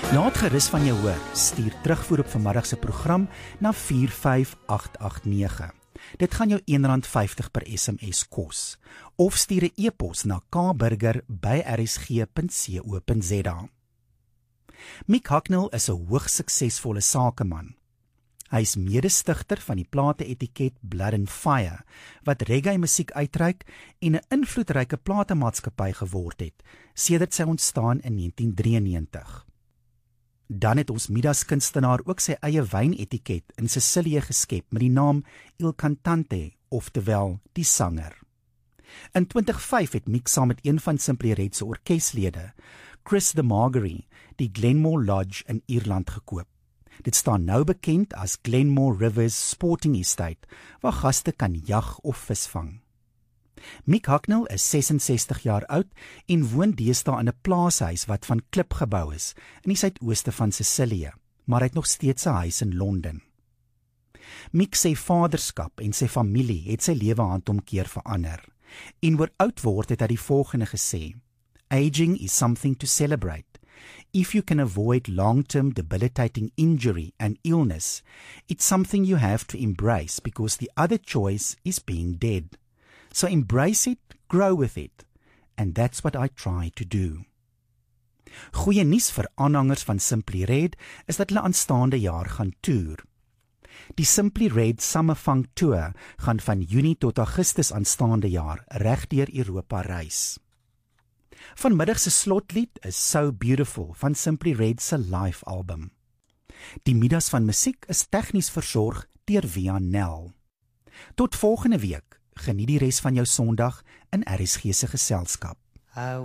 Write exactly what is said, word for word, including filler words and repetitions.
Laat gerus van jou hoor, stuur terugvoer op vanmiddag se program na vier vyf agt agt nege. Dit gaan jou een rand vyftig per S M S kos. Of stuur 'n e-pos na k burger by r s g punt co punt z a. Mick Hucknall is 'n hoogs suksesvolle sakeman. Hy is mede-stigter van die plate-etiket Blood and Fire, wat reggae musiek uitreik en 'n invloedryke platemaatskappy geword het, sedert sy ontstaan in negentien drieënnegentig. Dan het ons middaskunstenaar ook sy eie wynetiket in Sicilië geskep met die naam Il Cantante, oftewel die sanger. In twintig vyf het Mick saam met een van Simply Red se orkeslede, Chris de Margery, die Glenmore Lodge in Ierland gekoop. Dit staan nou bekend as Glenmore Rivers Sporting Estate, waar gaste kan jag of visvang. Mick Hucknall is ses en sestig jaar oud en woon deesdae in 'n plaashuis wat van klip gebou is in die suidooste van Sicilië, maar hy het nog steeds 'n huis in Londen. Mick se vaderskap en sy familie het sy lewe handomkeer verander. En oor oud word het hy die volgende gesê: Aging is something to celebrate. If you can avoid long-term debilitating injury and illness, it's something you have to embrace because the other choice is being dead. So embrace it, grow with it, and that's what I try to do. Goeie nuus vir aanhangers van Simply Red is dat hulle aanstaande jaar gaan toer. Die Simply Red Summer Funk Tour gaan van Junie tot Augustus aanstaande jaar reg deur Europa reis. Vanmiddag se slotlied is So Beautiful van Simply Red se live album. Die middags van musiek is tegnies versorg deur Via Nel. Tot volgende week, geniet die res van jou Sondag in R S G se geselskap.